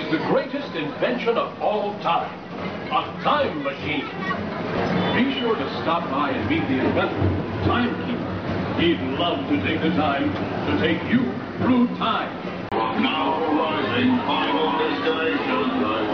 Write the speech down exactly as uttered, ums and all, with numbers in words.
the greatest invention of all time, a time machine. Be sure to stop by and meet the inventor, Timekeeper. He'd love to take the time to take you through time. Now arriving, final destination.